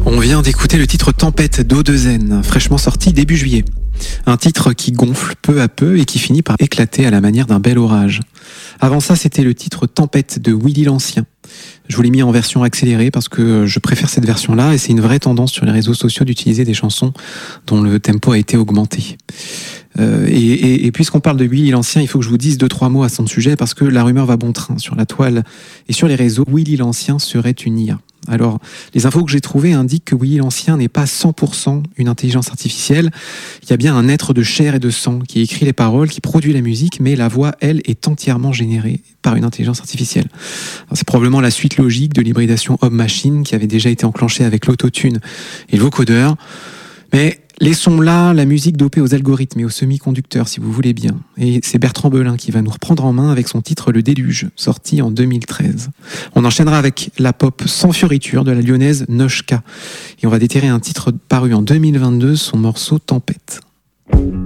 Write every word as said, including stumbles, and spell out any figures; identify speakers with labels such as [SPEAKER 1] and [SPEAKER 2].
[SPEAKER 1] On vient d'écouter le titre Tempête d'O deux N, fraîchement sorti début juillet. Un titre qui gonfle peu à peu et qui finit par éclater à la manière d'un bel orage. Avant ça, c'était le titre Tempête de Willy l'Ancien. Je vous l'ai mis en version accélérée parce que je préfère cette version-là et c'est une vraie tendance sur les réseaux sociaux d'utiliser des chansons dont le tempo a été augmenté. Euh, et, et, et puisqu'on parle de Willy l'Ancien, il faut que je vous dise deux, trois mots à son sujet parce que la rumeur va bon train sur la toile et sur les réseaux. Willy l'Ancien serait une I A. Alors, les infos que j'ai trouvées indiquent que Willy l'Ancien n'est pas cent pour cent une intelligence artificielle. Il y a bien un être de chair et de sang qui écrit les paroles, qui produit la musique, mais la voix, elle, est entièrement générée par une intelligence artificielle. Alors, c'est probablement la suite logique de l'hybridation homme-machine qui avait déjà été enclenchée avec l'autotune et le vocodeur. Mais laissons là la musique dopée aux algorithmes et aux semi-conducteurs, si vous voulez bien. Et c'est Bertrand Belin qui va nous reprendre en main avec son titre Le Déluge, sorti en deux mille treize. On enchaînera avec la pop sans fioriture de la lyonnaise Noshka. Et on va déterrer un titre paru en deux mille vingt-deux, son morceau Tempête.